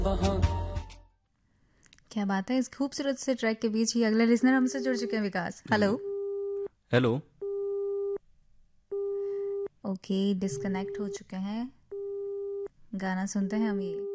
क्या बात है, इस खूबसूरत से ट्रैक के बीच ही अगले लिसनर हमसे जुड़ चुके हैं। विकास, हेलो। हेलो। ओके, डिस्कनेक्ट हो चुके हैं। गाना सुनते हैं हम ये।